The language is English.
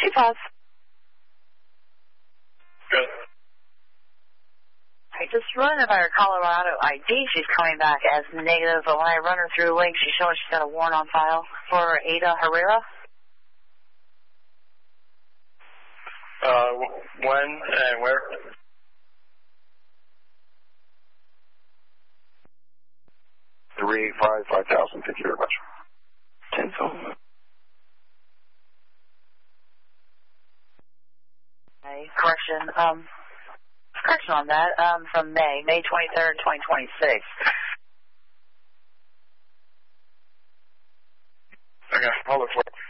25. Good. I just run about her Colorado ID. She's coming back as negative, but when I run her through links, she's showing she's got a warrant on file for Ada Herrera. When and where? $385,000. Thank you very much. 10-4. Okay, correction on that, from May 23rd, 2026. Okay, I'll look for it.